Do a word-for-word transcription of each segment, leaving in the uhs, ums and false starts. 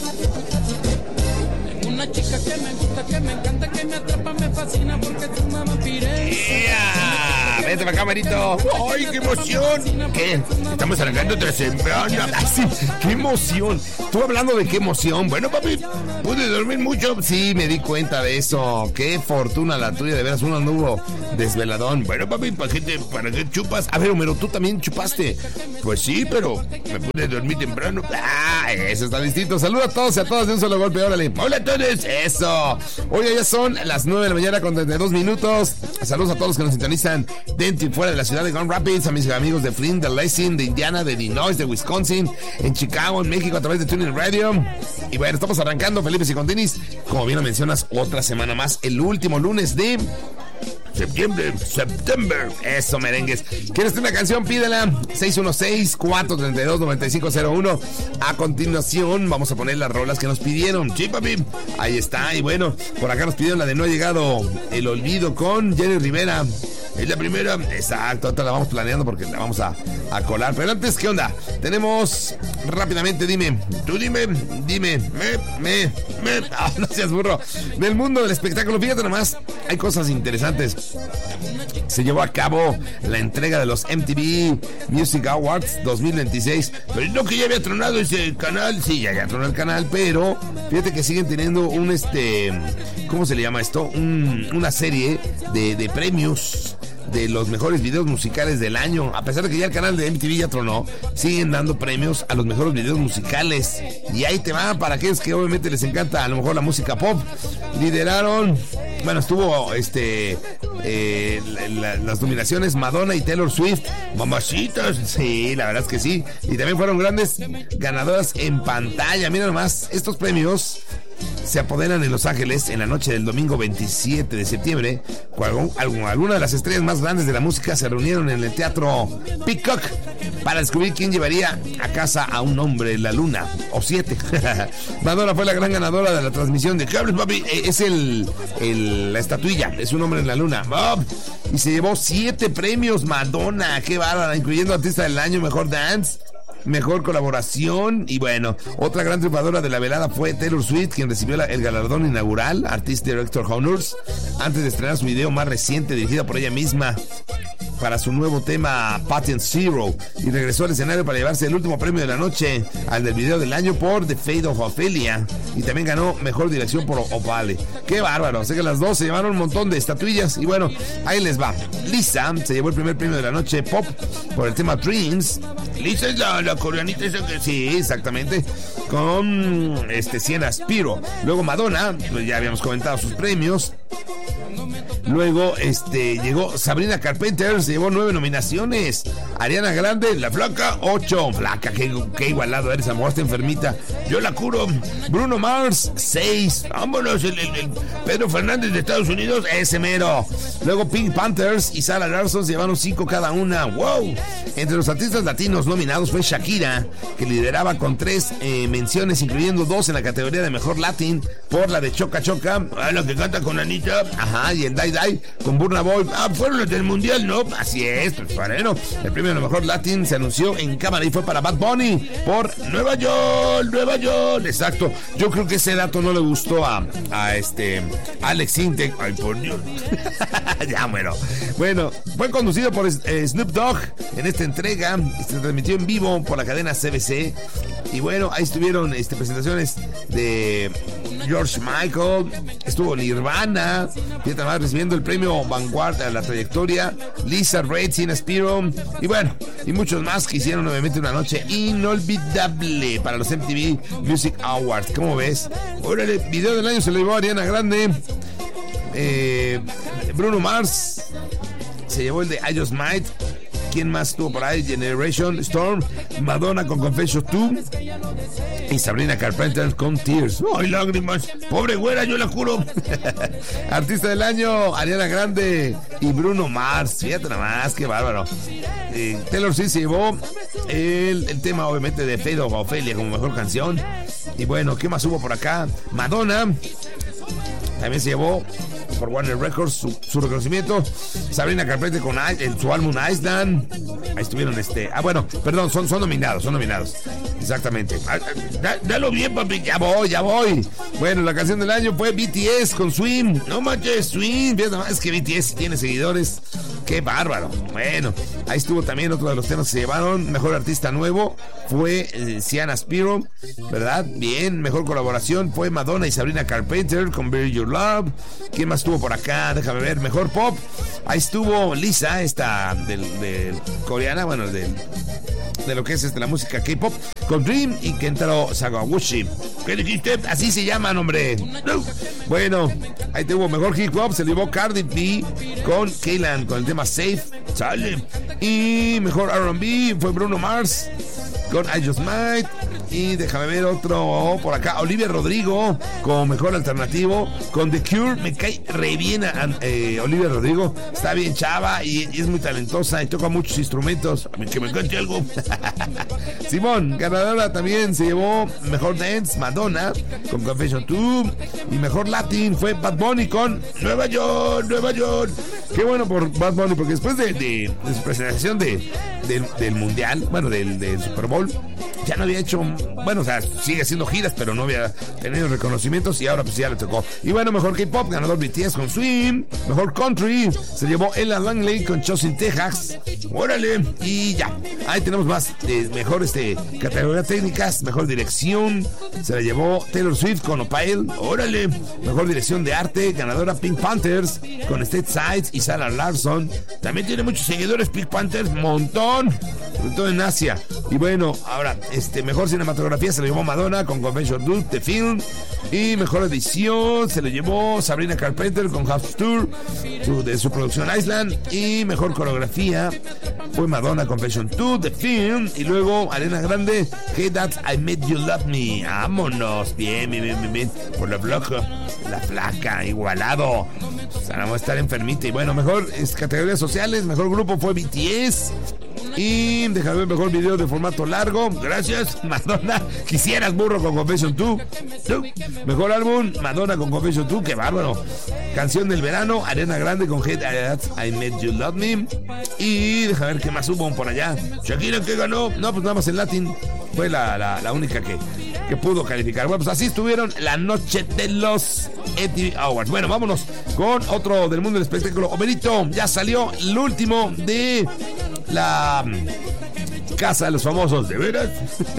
Una chica que me gusta, que me encanta, que me atrapa, me fascina porque es una vampiresa. Yeah. Vete para acá, Marito. ¡Ay, qué emoción! ¿Qué? Estamos arrancando otra semana. ¡Ay, sí! ¡Qué emoción! Tú hablando de qué emoción. Bueno, papi, ¿pude dormir mucho? Sí, me di cuenta de eso. Qué fortuna la tuya, de veras, uno anduvo desveladón. Bueno, papi, ¿para qué, te, ¿para qué chupas? A ver, Homero, ¿tú también chupaste? Pues sí, pero me pude dormir temprano. ¡Ah! Eso está distinto. Saludos a todos y a todas de un solo golpe. Órale. ¡Hola a todos! ¡Eso! Oye, ya son las nueve de la mañana con treinta y dos minutos. Saludos a todos los que nos sintonizan dentro y fuera de la ciudad de Grand Rapids, a mis amigos de Flint, de Lessing, de Indiana, de Illinois, de Wisconsin, en Chicago, en México, a través de TuneIn Radio. Y bueno, estamos arrancando, Felipe y Continis, como bien lo mencionas, otra semana más, el último lunes de septiembre, septiembre. Eso, merengues. ¿Quieres una canción? Pídela. seis uno seis, cuatro tres dos, nueve cinco cero uno. A continuación vamos a poner las rolas que nos pidieron. Sí, papi. Ahí está. Y bueno, por acá nos pidieron la de No ha llegado el olvido con Jenny Rivera. Es la primera. Exacto. Ahorita la vamos planeando porque la vamos a, a colar. Pero antes, ¿qué onda? Tenemos rápidamente, dime. Tú dime, dime. Me, me, me. Ah, no seas burro. Del mundo del espectáculo. Fíjate nomás. Hay cosas interesantes. Se llevó a cabo la entrega de los M T V Music Awards dos mil veintiséis. Pero no que ya había tronado ese canal. Sí, ya, ya tronó el canal, pero fíjate que siguen teniendo un este, ¿cómo se le llama esto? Un, una serie de, de premios de los mejores videos musicales del año. A pesar de que ya el canal de M T V ya tronó, siguen dando premios a los mejores videos musicales. Y ahí te va, para aquellos que obviamente les encanta a lo mejor la música pop. Lideraron, bueno, estuvo este eh, la, la, las nominaciones Madonna y Taylor Swift. Mamacitas, sí, la verdad es que sí. Y también fueron grandes ganadoras en pantalla. Mira nomás, estos premios se apoderan en Los Ángeles en la noche del domingo veintisiete de septiembre, cuando algunas de las estrellas más grandes de la música se reunieron en el teatro Peacock para descubrir quién llevaría a casa a un hombre en la luna, o siete. Madonna fue la gran ganadora de la transmisión de Cables, papi. Es el, el la estatuilla, es un hombre en la luna. Bob. Y se llevó siete premios, Madonna, qué bárbara, incluyendo Artista del Año, Mejor Dance, Mejor Colaboración. Y bueno, otra gran triunfadora de la velada fue Taylor Swift, quien recibió la, el galardón inaugural Artist Director Honors antes de estrenar su video más reciente dirigido por ella misma para su nuevo tema Patient Zero, y regresó al escenario para llevarse el último premio de la noche, al del video del año por The Fate of Ophelia, y también ganó Mejor Dirección por Opale. ¡Qué bárbaro! Sé que las dos se llevaron un montón de estatuillas. Y bueno, ahí les va. Lisa se llevó el primer premio de la noche pop por el tema Dreams. Lisa es la, la coreanita esa que... Sí, exactamente. Con este Sienna Spiro. Luego Madonna, pues ya habíamos comentado sus premios. Luego este llegó Sabrina Carpenter, se llevó nueve nominaciones. Ariana Grande, la flaca, ocho. Flaca, qué, qué igualado eres, amor, está enfermita. Yo la curo. Bruno Mars, seis. Vámonos, el, el, el Pedro Fernández de Estados Unidos, ese mero. Luego Pink Panthers y Sarah Larson se llevaron cinco cada una. ¡Wow! Entre los artistas latinos nominados fue Shakira, que lideraba con tres eh, menciones, incluyendo dos en la categoría de Mejor Latin por la de Choca Choca, ah, la que canta con Anita. Ajá, y el Die Die con Burna Boy. Ah, fueron los del mundial, ¿no? Así es, pues bueno. El premio de Mejor Latin se anunció en cámara y fue para Bad Bunny por Nueva York, Nueva York. Exacto. Yo creo que ese dato no le gustó a, a este Alex Intec. Ay, por Dios. Ya, bueno. Bueno, fue conducido por eh, Snoop Dogg en esta entrega. Se transmitió en vivo por la cadena C B C. Y bueno, ahí estuvieron este, presentaciones de George Michael. Estuvo Nirvana. Fíjate más, recibiendo el premio Vanguard a la trayectoria. Lisa Ray, Sienna Spiro. Y bueno, y muchos más que hicieron nuevamente una noche inolvidable para los M T V Music Awards. ¿Cómo ves? Órale, video del año se lo llevó Ariana Grande. Eh, Bruno Mars se llevó el de I Just Might. ¿Quién más estuvo por ahí? Generation Storm, Madonna con Confession dos y Sabrina Carpenter con Tears. ¡Ay, lágrimas! ¡Pobre güera, yo la juro! Artista del año, Ariana Grande y Bruno Mars. Fíjate nada más, qué bárbaro. Eh, Taylor Swift se llevó el, el tema, obviamente, de Fate of Ophelia como mejor canción. Y bueno, ¿qué más hubo por acá? Madonna también se llevó por Warner Records su, su reconocimiento. Sabrina Carpenter con en su álbum Iceland. Ahí estuvieron este. Ah, bueno, perdón, son, son nominados, son nominados. Exactamente. Da, dalo bien, papi. Ya voy, ya voy. Bueno, la canción del año fue B T S con Swim. No manches, Swim. Es que B T S tiene seguidores. Qué bárbaro. Bueno, ahí estuvo también otro de los temas que se llevaron. Mejor artista nuevo fue eh, Sienna Spiro, ¿verdad? Bien. Mejor colaboración fue Madonna y Sabrina Carpenter con Bury Your Love. ¿Quién más estuvo por acá? Déjame ver. Mejor pop. Ahí estuvo Lisa, esta del, del coreana, bueno, del, de lo que es este, la música K-pop, con Dream y Kentaro Sakaguchi. ¿Qué dijiste? Así se llaman, hombre. No. Bueno, ahí tuvo mejor hip hop, se lo llevó Cardi B con Kaylan con el tema Safe. Sale. Y mejor R and B fue Bruno Mars con I Just Might. Y déjame ver otro por acá, Olivia Rodrigo como mejor alternativo con The Cure. Me cae re bien a, eh, Olivia Rodrigo. Está bien chava y, y es muy talentosa y toca muchos instrumentos. A mí que me cante algo. Simón, ganadora también se llevó mejor dance Madonna con Confession dos. Y mejor latin fue Bad Bunny con Nueva York, Nueva York. Qué bueno por Bad Bunny, porque después de, de, de su presentación de, de, del mundial, bueno, del, del Super Bowl, ya no había hecho, bueno, o sea, sigue haciendo giras, pero no había tenido reconocimientos y ahora pues ya le tocó. Y bueno, mejor K-pop, ganador B T S con Swim. Mejor country se llevó Ella Langley con Chosin Texas. Órale, y ya. Ahí tenemos más, eh, mejor este, categoría técnicas, mejor dirección se la llevó Taylor Swift con Opile. Órale, mejor dirección de arte, ganadora Pink Panthers con State Sides y Sarah Larson. También tiene muchos seguidores Pink Panthers, montón, sobre todo en Asia. Y bueno, ahora, este, mejor cinematografía se lo llevó Madonna con Confession dos, The Film. Y mejor edición se lo llevó Sabrina Carpenter con Half Tour su, de su producción Island. Y mejor coreografía fue Madonna con Confession dos, The Film. Y luego Arena Grande, Hey That I Made You Love Me. Vámonos, bien, bien, bien, bien, bien. Por la flaca, la flaca, igualado. O sea, vamos a estar enfermita. Y bueno, mejor es, categorías sociales, mejor grupo fue B T S. Y déjame ver mejor video de formato largo. Gracias, Madonna. Quisieras burro con Confession dos. Mejor álbum, Madonna con Confession dos. Qué bárbaro. Canción del verano, Arena Grande con Hey That I Made You Love Me. Y déjame ver qué más hubo por allá. Shakira, ¿qué ganó? No, pues nada más en Latin. Fue la, la, la única que, que pudo calificar. Bueno, pues así estuvieron la noche de los M T V Awards. Bueno, vámonos con otro del mundo del espectáculo. Omerito, ya salió el último de la Casa de los Famosos. ¿De veras?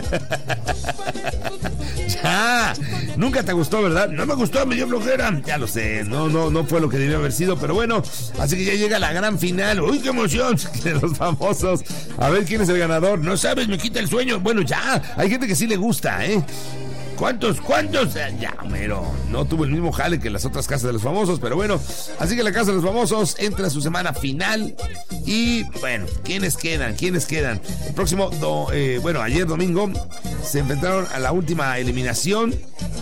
Ya. Nunca te gustó, ¿verdad? No me gustó, me dio flojera. Ya lo sé, no, no, no fue lo que debió haber sido, pero bueno, así que ya llega la gran final. ¡Uy, qué emoción! De los famosos. A ver quién es el ganador. No sabes, me quita el sueño. Bueno, ya, hay gente que sí le gusta, ¿eh? ¿Cuántos? ¿Cuántos? Ya, pero no tuvo el mismo jale que las otras Casas de los Famosos, pero bueno, así que la Casa de los Famosos entra a su semana final. Y bueno, ¿quiénes quedan? ¿Quiénes quedan? El próximo, do, eh, bueno, ayer domingo se enfrentaron a la última eliminación.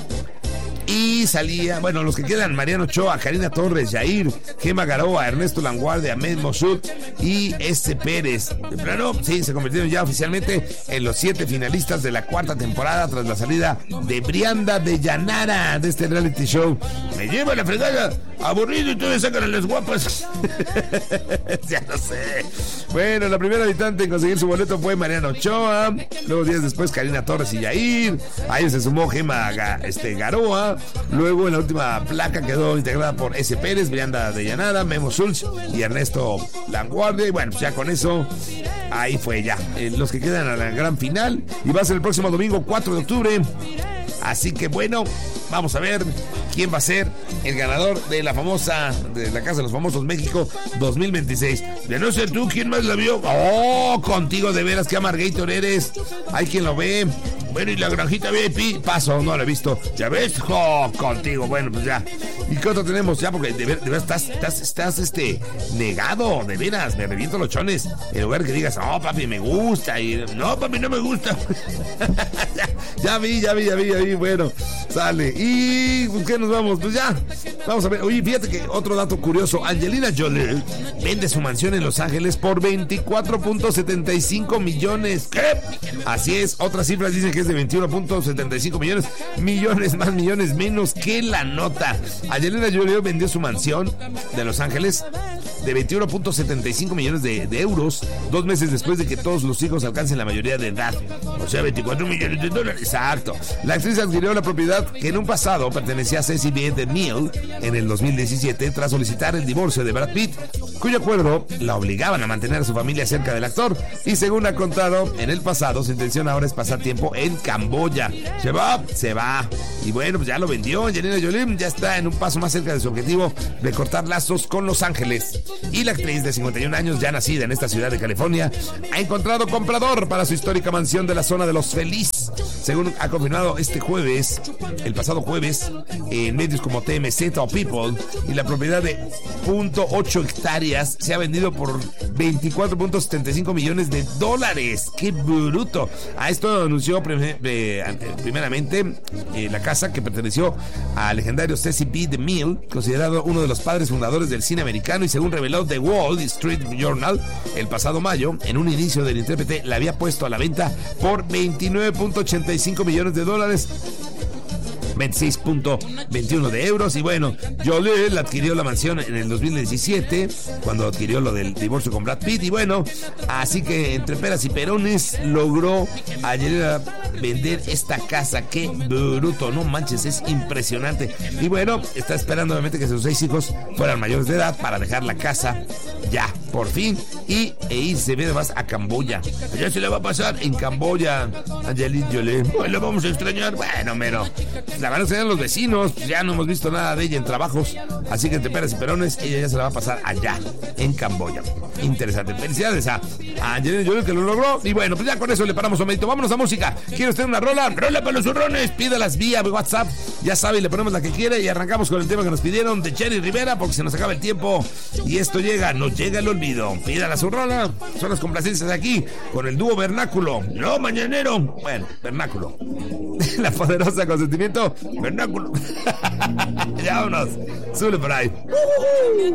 Y salía, bueno, los que quedan: Mariano Ochoa, Karina Torres, Yair, Gema Garoa, Ernesto Languardia, Ahmed Moshood y S. Pérez. De plano, sí, se convirtieron ya oficialmente en los siete finalistas de la cuarta temporada tras la salida de Brianda de Llanara de este reality show. Me lleva la fregada, aburrido, y todos sacan a las guapas. Ya lo sé. Bueno, la primera habitante en conseguir su boleto fue Mariano Ochoa. Luego, días después, Karina Torres y Yair. A ellos se sumó Gema este, Garoa. Luego en la última placa quedó integrada por S. Pérez, Brianda de Llanara, Memo Sulch y Ernesto Languardia. Y bueno, pues ya con eso, ahí fue ya. Eh, los que quedan a la gran final. Y va a ser el próximo domingo cuatro de octubre. Así que bueno, vamos a ver quién va a ser el ganador de la famosa, de la Casa de los Famosos México dos mil veintiséis. De no ser tú, ¿quién más la vio? Oh, contigo de veras, qué amargator eres. Hay quien lo ve. Bueno, y la granjita V I P, paso, no la he visto. ¿Ya ves? Oh, contigo, bueno, pues ya. ¿Y qué otro tenemos? Ya, porque de, ver, de veras estás, estás, estás, este, negado, de veras, me reviento los chones. En lugar que digas, oh, papi, me gusta, y no, papi, no me gusta. ya, ya vi, ya vi, ya vi, ya vi, bueno, sale. ¿Y qué nos vamos? Pues ya, vamos a ver. Oye, fíjate que otro dato curioso, Angelina Jolie vende su mansión en Los Ángeles por veinticuatro punto setenta y cinco millones. ¿Qué? Así es, otras cifras dicen que es de veintiuno punto setenta y cinco millones, millones más, millones menos que la nota. Angelina Jolie vendió su mansión de Los Ángeles de veintiuno punto setenta y cinco millones de, de euros, dos meses después de que todos los hijos alcancen la mayoría de edad. O sea, veinticuatro millones de dólares. Exacto. La actriz adquirió la propiedad que en un pasado pertenecía a Ceci B. DeMille en el dos mil diecisiete tras solicitar el divorcio de Brad Pitt, cuyo acuerdo la obligaban a mantener a su familia cerca del actor. Y según ha contado en el pasado, su intención ahora es pasar tiempo en Camboya. Se va, se va. Y bueno, pues ya lo vendió. Angelina Jolie ya está en un paso más cerca de su objetivo de cortar lazos con Los Ángeles. Y la actriz de cincuenta y un años, ya nacida en esta ciudad de California, ha encontrado comprador para su histórica mansión de la zona de Los Feliz. Según ha confirmado este jueves, el pasado jueves, en medios como T M Z o People, y la propiedad de punto ocho hectáreas se ha vendido por veinticuatro punto setenta y cinco millones de dólares. ¡Qué bruto! A esto anunció primer, eh, primeramente eh, la casa que perteneció al legendario Ceci B. DeMille, considerado uno de los padres fundadores del cine americano, y según reveló The Wall Street Journal el pasado mayo, en un inicio del intérprete la había puesto a la venta por veintinueve punto ochenta y cinco millones de dólares, veintiséis punto veintiuno de euros. Y bueno, Jolie la adquirió la mansión en el dos mil diecisiete, cuando adquirió lo del divorcio con Brad Pitt. Y bueno, así que entre peras y perones logró ayer vender esta casa. Qué bruto, no manches, es impresionante. Y bueno, está esperando obviamente que sus seis hijos fueran mayores de edad para dejar la casa ya, por fin, y e irse además a Camboya. Ya se le va a pasar en Camboya, Angelina Jolie. Bueno, lo vamos a extrañar. Bueno, mero, la van a extrañar los vecinos. Ya no hemos visto nada de ella en trabajos, así que entre peras y perones ella ya se la va a pasar allá en Camboya. Interesante. Felicidades a, a Angelina Jolie, que lo logró. Y bueno, pues ya con eso le paramos un medito. Vámonos a música. ¿Quiere usted una rola? Rola para los zurrones. Pídalas vía WhatsApp. Ya sabe, le ponemos la que quiere y arrancamos con el tema que nos pidieron de Jenny Rivera, porque se nos acaba el tiempo y esto llega, nos llega el olvido. Pídala su rola. Son las complacencias aquí con el dúo Vernáculo. No, mañanero. Bueno, Vernáculo. La poderosa Consentimiento Vernáculo. Ya vámonos. Sube por ahí. Uh-huh.